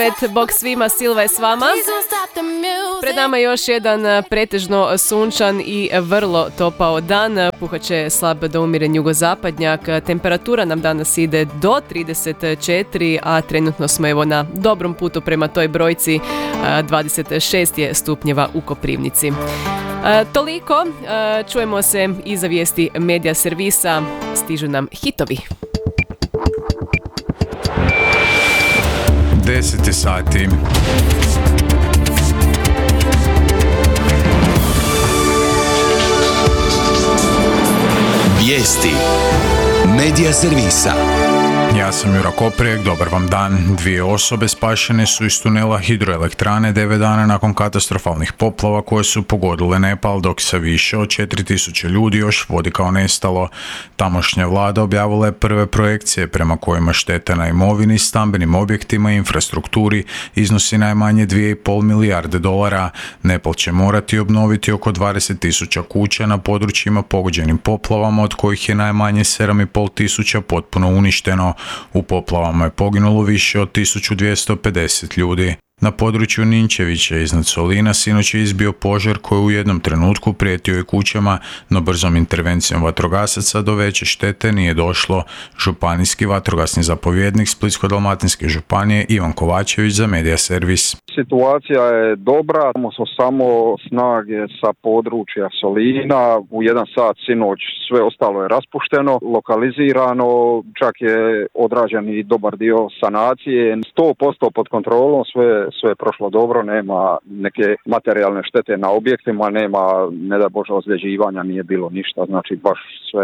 Bog svima, Silva je s vama. Pred nama je još jedan pretežno sunčan i vrlo topao dan. Puhaće slab do umiren jugozapadnjak. Temperatura nam danas ide do 34, a trenutno smo evo na dobrom putu prema toj brojci. 26 je stupnjeva u Koprivnici. Toliko, čujemo se iza vijesti medija servisa, stižu nam hitovi. 10 sati. Vijesti medija servisa. Ja sam Jura Koprijek, dobar vam dan. 2 osobe spašene su iz tunela hidroelektrane 9 dana nakon katastrofalnih poplava koje su pogodile Nepal, dok se više od 4000 ljudi još vodi kao nestalo. Tamošnja vlada objavila je prve projekcije prema kojima šteta na imovini, stambenim objektima i infrastrukturi iznosi najmanje 2,5 milijarde dolara. Nepal će morati obnoviti oko 20.000 kuća na područjima pogođenim poplavama, od kojih je najmanje 7.500 potpuno uništeno. U poplavama je poginulo više od 1250 ljudi. Na području Ninčevića iznad Solina sinoć je izbio požar koji u jednom trenutku prijetio i kućama, no brzom intervencijom vatrogasaca do veće štete nije došlo. Županijski vatrogasni zapovjednik Splitsko-dalmatinske županije Ivan Kovačević za Medija servis. Situacija je dobra, su samo snage sa područja Solina, u 1 sat sinoć sve ostalo je raspušteno, lokalizirano, čak je odrađen i dobar dio sanacije, 100% pod kontrolom, sve je prošlo dobro, nema neke materijalne štete na objektima, nema, ne da Bože, ozljeđivanja, nije bilo ništa, znači baš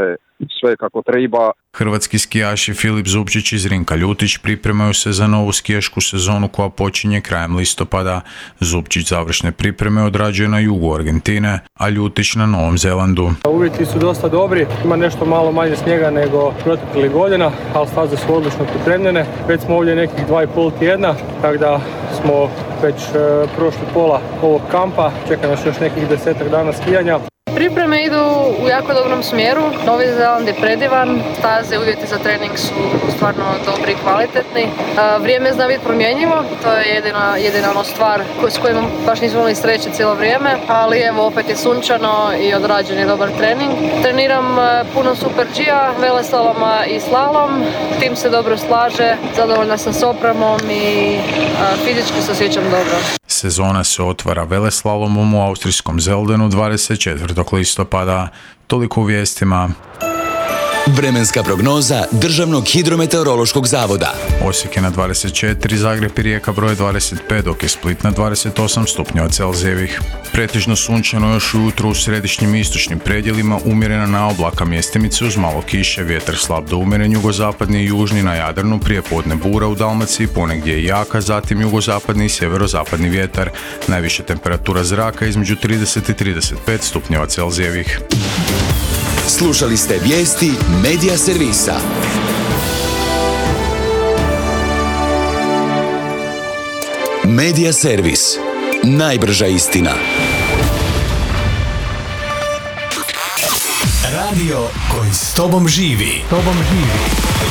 sve kako treba. Hrvatski skijaši Filip Zupčić i Zrinka Ljutić pripremaju se za novu skijašku sezonu koja počinje krajem listopada. Zupčić završne pripreme odrađuje na jugu Argentine, a Ljutić na Novom Zelandu. Uvjeti su dosta dobri, ima nešto malo manje snijega nego proteklih godina, ali staze su odlično pripremljene. Već smo ovdje nekih 2,5 tjedna, tako da smo već prošli pola ovog kampa, čeka nas još nekih 10 dana skijanja. Pripreme idu u jako dobrom smjeru, Novi Zeland je predivan, staze, uvjeti za trening su stvarno dobri i kvalitetni. Vrijeme zna biti promjenjivo, to je jedina stvar s kojom baš nismo imali sreće cijelo vrijeme, ali evo opet je sunčano i odrađen je dobar trening. Treniram puno super G-a, veleslaloma i slalom, tim se dobro slaže, zadovoljna sam s opremom i fizički se osjećam dobro. Sezona se otvara veleslalomom u austrijskom Zeldenu 24. listopada. Toliko u vijestima. Vremenska prognoza Državnog hidrometeorološkog zavoda. Osijek je na 24, Zagreb i Rijeka broje 25, dok je Split na 28 stupnjeva Celzijevih. Pretežno sunčano još ujutro u središnjim i istočnim predjelima, umjerena na oblaka mjestimice uz malo kiše, vjetar slab do umjeren jugozapadni i južni na Jadranu, prije podne bura u Dalmaciji, ponegdje i jaka, zatim jugozapadni i sjeverozapadni vjetar. Najviša temperatura zraka između 30 i 35 stupnjeva Celzijevih. Slušali ste vijesti Medija servisa. Medija servis. Najbrža istina. Radio koji s tobom živi.